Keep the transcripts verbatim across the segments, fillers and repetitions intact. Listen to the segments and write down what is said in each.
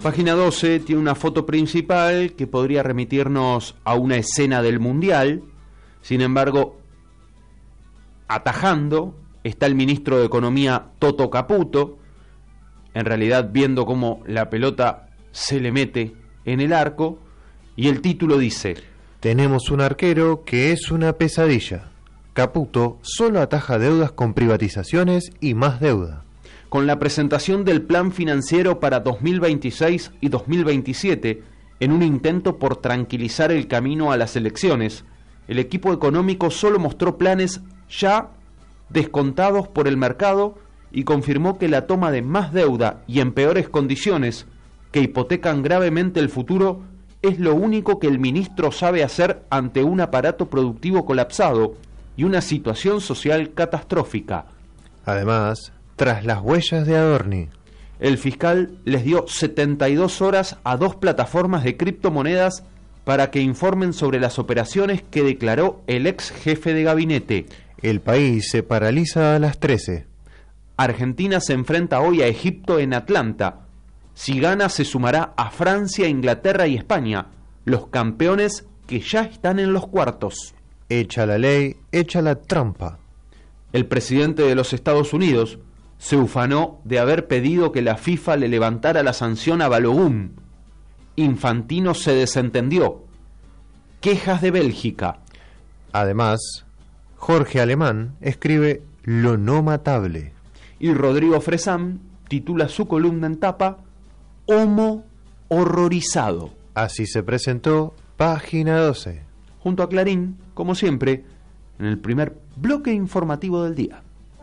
Página doce tiene una foto principal que podría remitirnos a una escena del Mundial. Sin embargo, atajando está el ministro de Economía Toto Caputo, en realidad viendo cómo la pelota se le mete en el arco, y el título dice: tenemos un arquero que es una pesadilla. Caputo solo ataja deudas con privatizaciones y más deuda. Con la presentación del plan financiero para dos mil veintiséis y dos mil veintisiete, en un intento por tranquilizar el camino a las elecciones, el equipo económico solo mostró planes ya descontados por el mercado y confirmó que la toma de más deuda y en peores condiciones, que hipotecan gravemente el futuro, es lo único que el ministro sabe hacer ante un aparato productivo colapsado y una situación social catastrófica. Además, tras las huellas de Adorni, el fiscal les dio setenta y dos horas a dos plataformas de criptomonedas para que informen sobre las operaciones que declaró el ex jefe de gabinete. El país se paraliza a las trece. Argentina se enfrenta hoy a Egipto en Atlanta. Si gana, se sumará a Francia, Inglaterra y España, los campeones que ya están en los cuartos. Echa la ley, echa la trampa. El presidente de los Estados Unidos se ufanó de haber pedido que la FIFA le levantara la sanción a Balogun. Infantino se desentendió. Quejas de Bélgica. Además, Jorge Alemán escribe Lo no matable. Y Rodrigo Fresán titula su columna en tapa Homo horrorizado. Así se presentó Página doce. Junto a Clarín, como siempre, en el primer bloque informativo del día.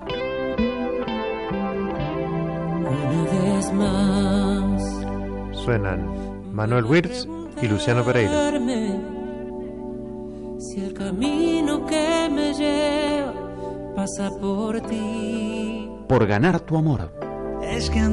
Una vez más suenan Manuel Wirtz y Luciano Pereira. Si el camino que me lleva pasa por ti, por ganar tu amor. Es que